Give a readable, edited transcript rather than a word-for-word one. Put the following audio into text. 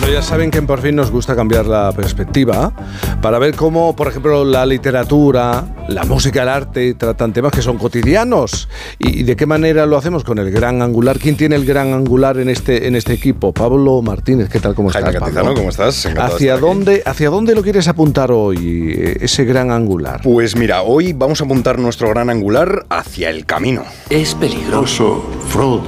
Bueno, ya saben que en Por Fin nos gusta cambiar la perspectiva para ver cómo, por ejemplo, la literatura, la música, el arte tratan temas que son cotidianos y de qué manera lo hacemos con el gran angular. ¿Quién tiene el gran angular en este equipo? Pablo Martínez, ¿qué tal? ¿Cómo estás, Jaime Cantizano, ¿cómo estás? ¿Hacia dónde lo quieres apuntar hoy, ese gran angular? Pues mira, hoy vamos a apuntar nuestro gran angular hacia el camino. Es peligroso, Frodo.